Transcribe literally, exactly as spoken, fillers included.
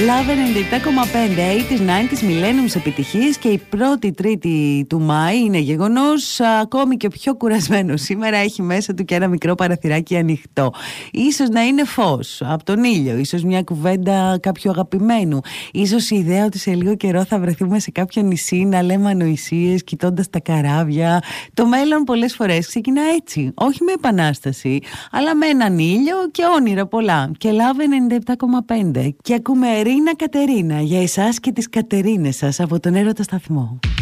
Love ενενήντα επτά κόμμα πέντε, ογδόντα, ενενήντα, millenniums επιτυχίες, και η πρώτη Τρίτη του Μάη είναι γεγονός, ακόμη και πιο κουρασμένο σήμερα, έχει μέσα του και ένα μικρό παραθυράκι ανοιχτό. Ίσως να είναι φως από τον ήλιο, ίσως μια κουβέντα κάποιου αγαπημένου, ίσως η ιδέα ότι σε λίγο καιρό θα βρεθούμε σε κάποιο νησί να λέμε ανοησίες κοιτώντας τα καράβια. Το μέλλον πολλές φορές ξεκινά έτσι, όχι με επανάσταση, αλλά με έναν ήλιο και όνειρα πολλά. Και Love ενενήντα επτά κόμμα πέντε. Και ακούμε Ρίνα Κατερίνα για εσάς και τις Κατερίνες σας από τον Έρωτα Σταθμό.